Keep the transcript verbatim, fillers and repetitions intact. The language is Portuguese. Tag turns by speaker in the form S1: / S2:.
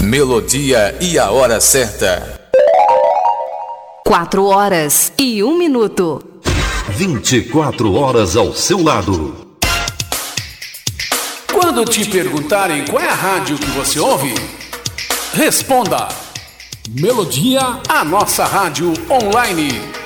S1: Melodia e a hora certa.
S2: Quatro horas e um minuto.
S3: vinte e quatro horas ao seu lado.
S4: Quando te perguntarem qual é a rádio que você ouve, responda: Melodia, a nossa rádio online.